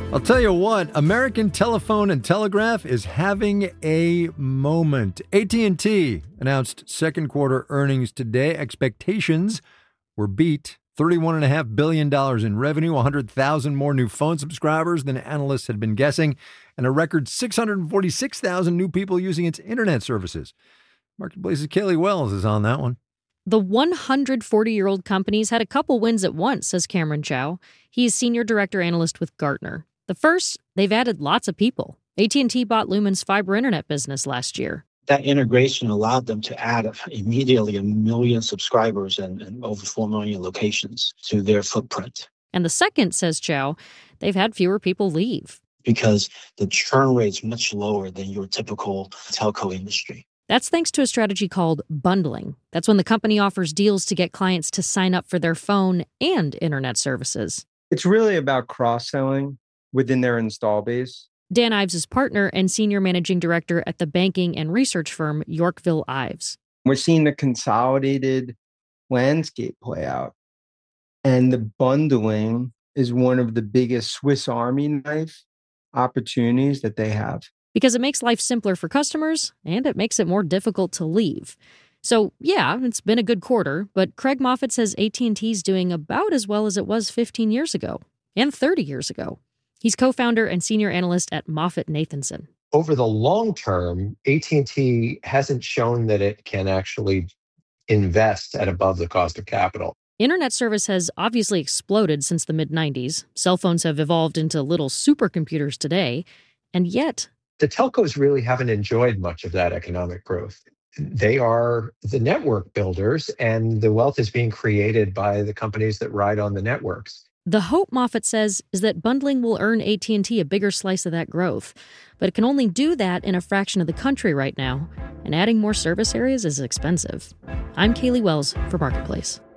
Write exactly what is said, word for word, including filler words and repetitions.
I'll tell you what, American Telephone and Telegraph is having a moment. A T and T announced second quarter earnings today. Expectations were beat. thirty-one point five billion dollars in revenue, one hundred thousand more new phone subscribers than analysts had been guessing, and a record six hundred forty-six thousand new people using its internet services. Marketplace's Kaylee Wells is on that one. The one hundred forty-year-old company's had a couple wins at once, says Cameron Chow. He's senior director analyst with Gartner. The first, they've added lots of people. A T and T bought Lumen's fiber internet business last year. That integration allowed them to add immediately a million subscribers and, and over four million locations to their footprint. And the second, says Chow, they've had fewer people leave. Because the churn rate's much lower than your typical telco industry. That's thanks to a strategy called bundling. That's when the company offers deals to get clients to sign up for their phone and internet services. It's really about cross-selling within their install base. Dan Ives is partner and senior managing director at the banking and research firm Yorkville Ives. We're seeing the consolidated landscape play out. And the bundling is one of the biggest Swiss Army knife opportunities that they have. Because it makes life simpler for customers, and it makes it more difficult to leave. So, yeah, it's been a good quarter, but Craig Moffett says A T and T's doing about as well as it was fifteen years ago, and thirty years ago. He's co-founder and senior analyst at MoffettNathanson. Over the long term, A T and T hasn't shown that it can actually invest at above the cost of capital. Internet service has obviously exploded since the mid nineties. Cell phones have evolved into little supercomputers today. And yet, the telcos really haven't enjoyed much of that economic growth. They are the network builders, and the wealth is being created by the companies that ride on the networks. The hope, Moffett says, is that bundling will earn A T and T a bigger slice of that growth. But it can only do that in a fraction of the country right now, and adding more service areas is expensive. I'm Kaylee Wells for Marketplace.